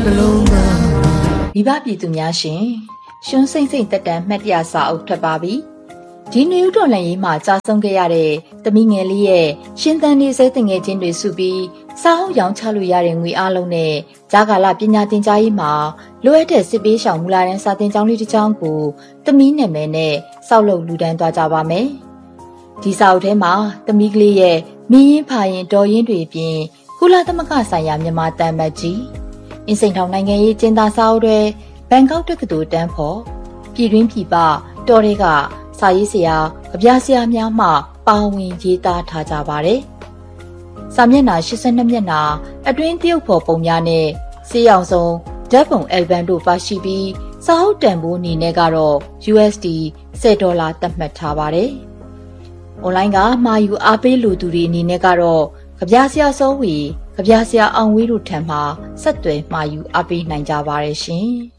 မိဘပြည်သူများရှင်ရှင်စိမ့်စိမ့်တက်တန်းမှတ်တရစာအုပ်ထွက်ပါပြီဒီနယူးတော်လန်ရေးမှာကြာဆုံးခဲ့ရတဲ့သမီးငယ်လေးရဲ့ရှင်သန်နေစေတငယ်ချင်းတွေစုပြီးစာအုပ်ရောင်းချလို့ရတဲ့ငွေအားလုံးနဲ့ဂျာကာလပညာသင်ကြားရေးမှာလိုအပ်တဲ့စစ်ပေးရှောင်မူလာတန်းစာသင်ကျောင်းလေးတစ်ကျောင်းကိုသမီးနာမည်နဲ့စောက်လုပ်လူတန်းသွားကြပါမယ်ဒီစာအုပ်ထဲမှာသမီးကလေးရဲ့မင်းရင်ဖာရင်တော်ရင်တွေပြင်ကုလသမဂ္ဂဆိုင်ရာမြန်မာတန်မတ်ကြီးအင်းစိန်ထောင်နိုင်ငံရေးကျင်းသားစာအုပ်တွေဘန်ကောက်တက္ကသိုလ်တန်းဖို့ပြည်တွင်းပြည်ပတော်တွေကစာရေးဆရာကြပြဆရာများမှပါဝင်ရေးသားထားကြပါတယ်စာမျက်နှာ82မျက်နှာအတွင်းတရုတ်ဖော်ပုံများနဲ့စေးရောင်စုံဓာတ်ပုံအယ်ဘမ်တို့ပါရှိပြီးစာအုပ်တန်ဖိုးအနေနဲ့ကတော့ USD $10သတ်မှတ်ထားပါတယ်။ online ကမှာယူအားပေးလူသူတွေအနေနဲ့ကတော့ကြပြဆရာစောဝေကြပြဆရာအောင်ဝေးတို့ထံမှဆက်သွယ်မှာယူအားပေးနိုင်ကြပါတယ်ရှင်။